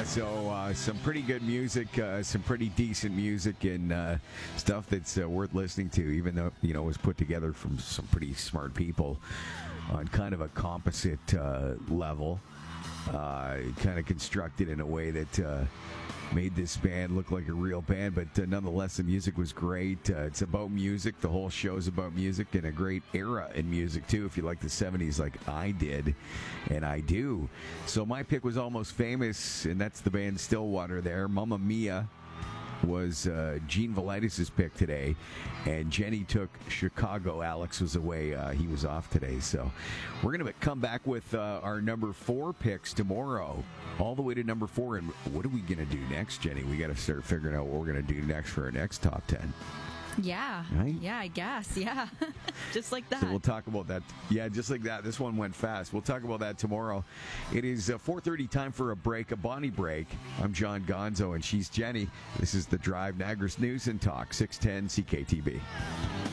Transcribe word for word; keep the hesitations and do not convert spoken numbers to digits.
So uh, some pretty good music, uh, some pretty decent music, and uh, stuff that's uh, worth listening to, even though, you know, it was put together from some pretty smart people on kind of a composite uh, level, uh, kind of constructed in a way that uh, made this band look like a real band, but uh, nonetheless, the music was great. Uh, it's about music. The whole show's about music, and a great era in music, too, if you like the seventies like I did, and I do. So my pick was Almost Famous, and that's the band Stillwater there. Mamma Mia was uh, Gene Valitis' pick today, and Jenny took Chicago. Alex was away. Uh, he was off today. So we're going to come back with uh, our number four picks tomorrow, all the way to number four. And what are we going to do next, Jenny? We got to start figuring out what we're going to do next for our next top ten. Yeah. Right? Yeah, I guess. Yeah. Just like that. So we'll talk about that. Yeah, just like that. This one went fast. We'll talk about that tomorrow. It is uh, four thirty, time for a break, a Bonnie break. I'm John Gonzo, and she's Jenny. This is The Drive, Niagara's News and Talk, six ten C K T B.